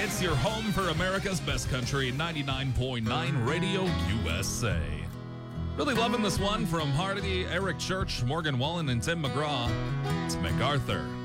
It's your home for America's best country, 99.9 Radio USA. Really loving this one from Hardy, Eric Church, Morgan Wallen, and Tim McGraw. It's MacArthur.